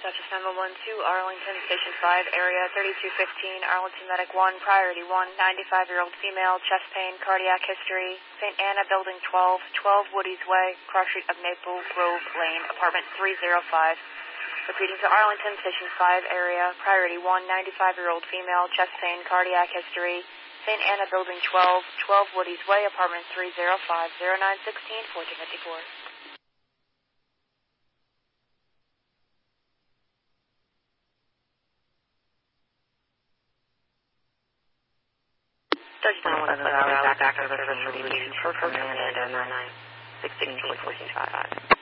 dispatches 911 to Arlington, Station 5, area 3215, Arlington Medic 1, Priority 1, 95-year-old female, chest pain, cardiac history, St. Anna Building 12, 12 Woody's Way, cross street of Maple Grove Lane, apartment 305. Repeating to Arlington, Station 5, area Priority 1, 95-year-old female, chest pain, cardiac history, St. Anna Building 12, 12 Woody's Way, apartment 305, 0916, 1454. Judge Brown was back to the room, 32 per command, and 16, 14, 5.